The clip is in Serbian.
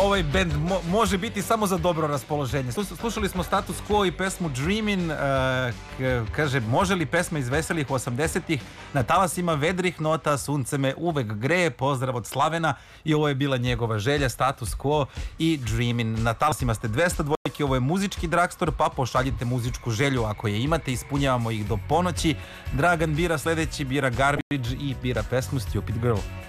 ovaj band može biti samo za dobro raspoloženje. Slušali smo Status Quo i pesmu Dreamin', kaže, može li pesma iz veselih 80-ih, na talasima vedrih nota, sunce me uvek greje, pozdrav od Slavena, i ovo je bila njegova želja, Status Quo i Dreamin'. Na talasima ste 202, ovo je muzički Dragstor, pa pošaljite muzičku želju ako je imate, ispunjavamo ih do ponoći. Dragan bira sledeći, bira Garbage i bira pesmu Stupid Girl.